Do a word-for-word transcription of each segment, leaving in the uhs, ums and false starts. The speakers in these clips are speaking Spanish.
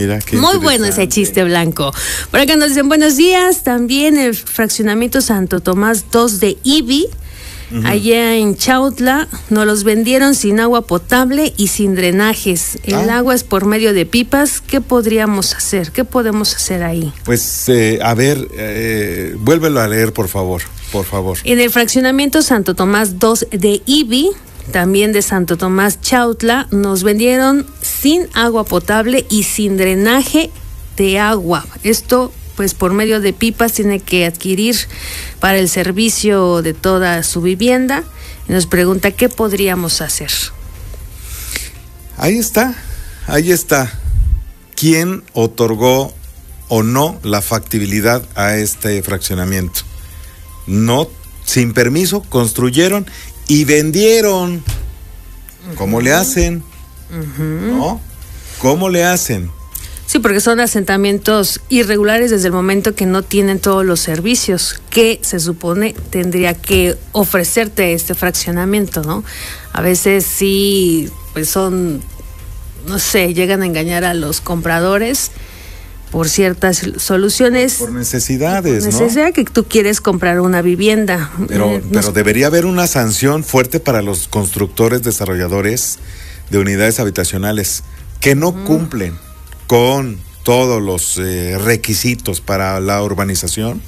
Mira, qué muy bueno ese chiste blanco. Por acá nos dicen buenos días. También el fraccionamiento Santo Tomás dos de I B I, uh-huh. allá en Chautla, nos los vendieron sin agua potable y sin drenajes. El ah. agua es por medio de pipas. ¿Qué podríamos hacer? ¿Qué podemos hacer ahí? Pues, eh, a ver, eh, vuélvelo a leer, por favor, por favor. En el fraccionamiento Santo Tomás dos de I B I, también de Santo Tomás Chautla, nos vendieron sin agua potable y sin drenaje de agua. Esto, pues, por medio de pipas tiene que adquirir para el servicio de toda su vivienda. Y nos pregunta qué podríamos hacer. Ahí está, ahí está. ¿Quién otorgó o no la factibilidad a este fraccionamiento? No, sin permiso, construyeron y vendieron. ¿Cómo uh-huh. le hacen? Uh-huh. ¿No? ¿Cómo le hacen? Sí, porque son asentamientos irregulares desde el momento que no tienen todos los servicios que se supone tendría que ofrecerte este fraccionamiento, ¿no? A veces sí, pues son, no sé, llegan a engañar a los compradores por ciertas soluciones. Por necesidades, por necesidad, ¿no? Que tú quieres comprar una vivienda. Pero, eh, pero nos... debería haber una sanción fuerte para los constructores, desarrolladores de unidades habitacionales que no uh-huh. cumplen con todos los eh, requisitos para la urbanización.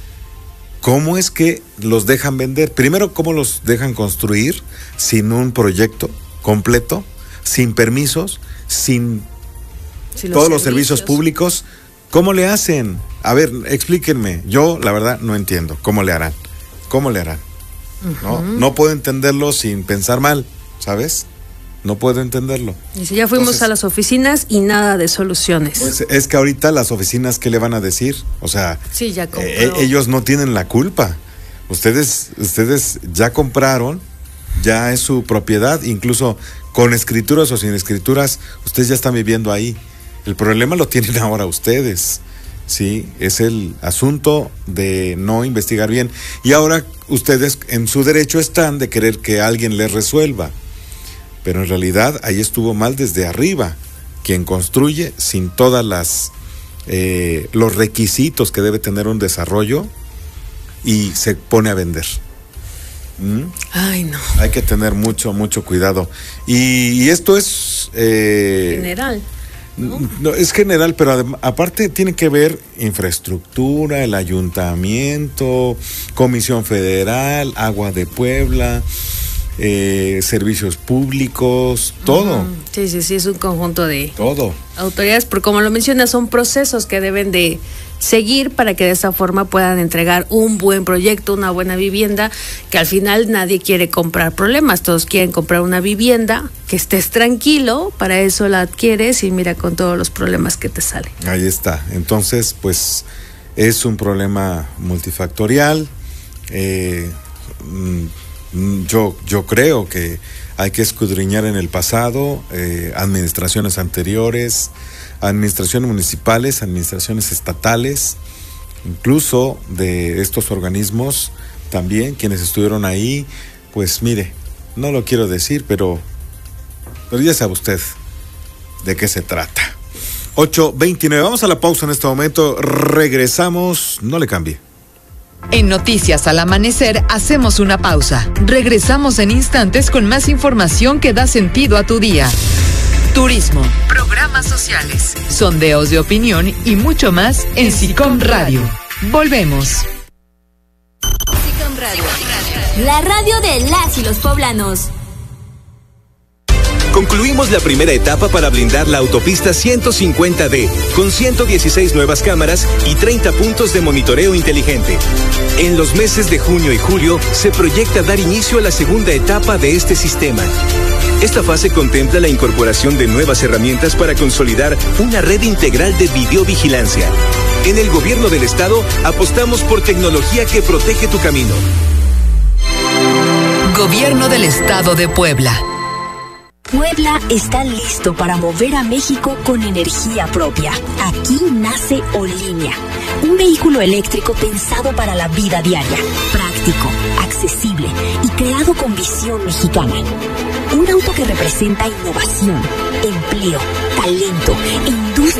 ¿Cómo es que los dejan vender? Primero, ¿cómo los dejan construir sin un proyecto completo, sin permisos, sin Sí, los todos servicios. Los servicios públicos? ¿Cómo le hacen? A ver, explíquenme. Yo, la verdad, no entiendo. ¿Cómo le harán? ¿Cómo le harán? Uh-huh. No, no puedo entenderlo sin pensar mal, ¿sabes? No puedo entenderlo. Y si ya fuimos Entonces, a las oficinas y nada de soluciones. Pues es que ahorita las oficinas, ¿qué le van a decir? O sea, sí, ya eh, ellos no tienen la culpa. Ustedes, ustedes ya compraron, ya es su propiedad, incluso con escrituras o sin escrituras, ustedes ya están viviendo ahí. El problema lo tienen ahora ustedes, ¿sí? Es el asunto de no investigar bien. Y ahora ustedes en su derecho están de querer que alguien les resuelva. Pero en realidad ahí estuvo mal desde arriba. Quien construye sin todas las eh, los requisitos que debe tener un desarrollo y se pone a vender. ¿Mm? Ay, no. Hay que tener mucho, mucho cuidado. Y, y esto es... Eh, general. ¿No? No, es general, pero adem- aparte tiene que ver infraestructura, el ayuntamiento, Comisión Federal, Agua de Puebla, eh, servicios públicos, todo. Uh-huh. Sí, sí, sí, es un conjunto de todo. autoridades, porque como lo mencionas, son procesos que deben de seguir para que de esa forma puedan entregar un buen proyecto, una buena vivienda, que al final nadie quiere comprar problemas, todos quieren comprar una vivienda, que estés tranquilo, para eso la adquieres y mira con todos los problemas que te salen. Ahí está, entonces pues es un problema multifactorial, eh, yo, yo creo que hay que escudriñar en el pasado, eh, administraciones anteriores, administraciones municipales, administraciones estatales, incluso de estos organismos también, quienes estuvieron ahí, pues mire, no lo quiero decir, pero, pero ya sabe usted de qué se trata. ocho veintinueve, vamos a la pausa en este momento, regresamos, no le cambie. En Noticias al Amanecer hacemos una pausa. Regresamos en instantes con más información que da sentido a tu día. Turismo, programas sociales, sondeos de opinión y mucho más en SICOM Radio. Volvemos. SICOM Radio, la radio de las y los poblanos. Concluimos la primera etapa para blindar la autopista ciento cincuenta D, con ciento dieciséis nuevas cámaras y treinta puntos de monitoreo inteligente. En los meses de junio y julio se proyecta dar inicio a la segunda etapa de este sistema. Esta fase contempla la incorporación de nuevas herramientas para consolidar una red integral de videovigilancia. En el Gobierno del Estado apostamos por tecnología que protege tu camino. Gobierno del Estado de Puebla. Puebla está listo para mover a México con energía propia. Aquí nace Olínea, un vehículo eléctrico pensado para la vida diaria, práctico, accesible y creado con visión mexicana. Un auto que representa innovación, empleo, talento e industria